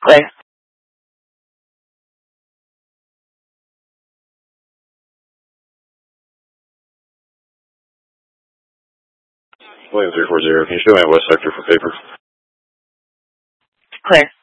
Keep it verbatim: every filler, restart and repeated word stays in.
Clear. William three four zero, can you show me on West Sector for paper? Clear.